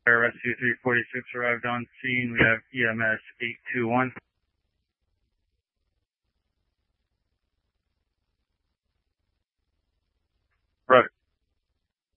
Rescue 346 arrived on scene. We have EMS 821.